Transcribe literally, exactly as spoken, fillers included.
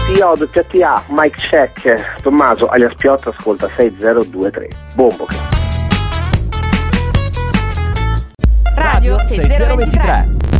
P O W T A, Mike Check, Tommaso alias Piotto ascolta sei zero due tre. Bombo. Radio sei zero due tre.